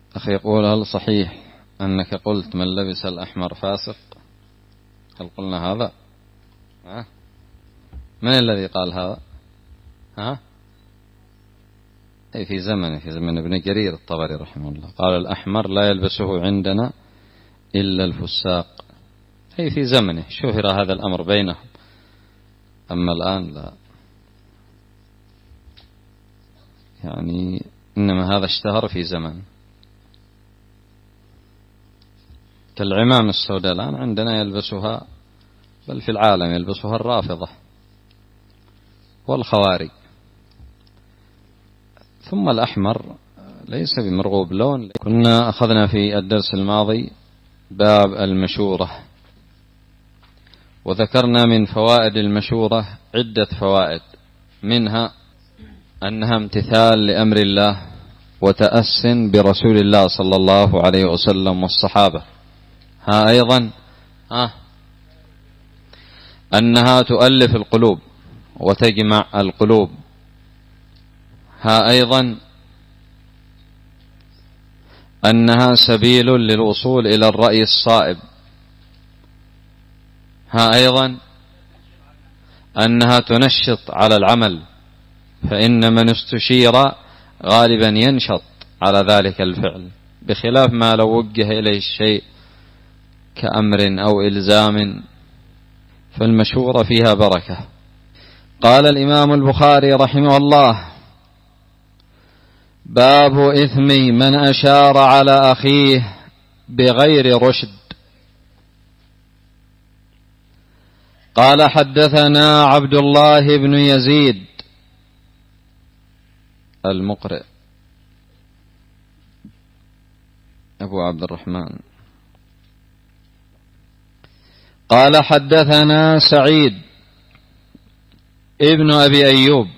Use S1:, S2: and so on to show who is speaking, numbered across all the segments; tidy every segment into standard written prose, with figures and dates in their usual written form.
S1: أخي يقول: هل صحيح أنك قلت من لبس الأحمر فاسق؟ هل قلنا هذا؟ من الذي قال هذا؟ أي في زمن ابن جرير الطبري رحمه الله قال: الأحمر لا يلبسه عندنا إلا الفساق. أي في زمنه شهر هذا الأمر بينهم، أما الآن لا، يعني إنما هذا اشتهر في زمن. كالعمام السوداء الآن عندنا يلبسها، بل في العالم يلبسها الرافضة والخوارج. ثم الأحمر ليس بمرغوب لون. كنا أخذنا في الدرس الماضي باب المشورة، وذكرنا من فوائد المشورة عدة فوائد، منها أنها امتثال لأمر الله وتأس برسول الله صلى الله عليه وسلم والصحابة. أيضا أنها تؤلف القلوب وتجمع القلوب. أيضا أنها سبيل للوصول إلى الرأي الصائب. أيضا أنها تنشط على العمل، فإن من استشير غالبا ينشط على ذلك الفعل، بخلاف ما لو وجه إليه الشيء كأمر أو إلزام، فالمشورة فيها بركة. قال الإمام البخاري رحمه الله: باب إثم من أشار على أخيه بغير رشد. قال: حدثنا عبد الله بن يزيد المقرئ أبو عبد الرحمن. قال: حدثنا سعيد ابن أبي أيوب.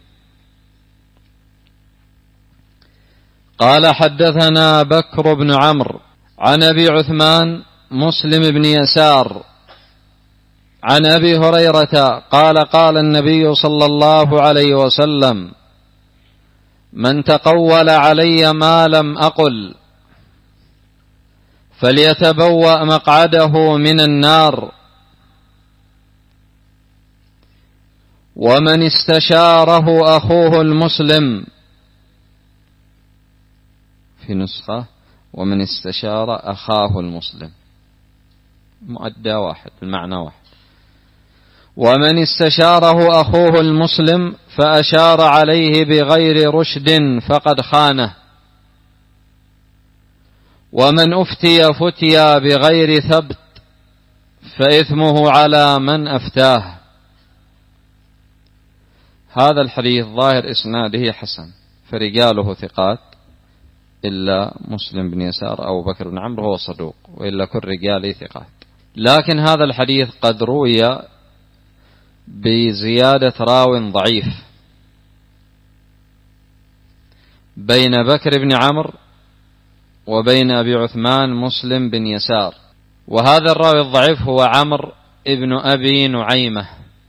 S1: قال: حدثنا بكر بن عمرو عن أبي عثمان مسلم بن يسار عن أبي هريرة قال: قال النبي صلى الله عليه وسلم: من تقول علي ما لم أقل فليتبوأ مقعده من النار. ومن استشاره أخوه المسلم، في نسخة ومن استشار أخاه المسلم، مؤدى واحد المعنى واحد. ومن استشاره أخوه المسلم فأشار عليه بغير رشد فقد خانه. ومن أفتي فتيا بغير ثبت فإثمه على من أفتاه. هذا الحديث ظاهر إسناده حسن، فرجاله ثقات إلا مسلم بن يسار أو بكر بن عمرو هو صدوق، وإلا كل رجاله ثقات. لكن هذا الحديث قد روي بزيادة راو ضعيف بين بكر بن عمرو وبين أبي عثمان مسلم بن يسار، وهذا الراوي الضعيف هو عمرو ابن أبي نعيمة،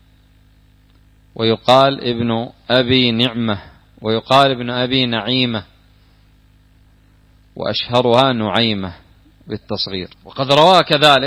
S1: ويقال ابن أبي نعمة، ويقال ابن أبي نعيمة، وأشهرها نعيمة بالتصغير. وقد روى كذلك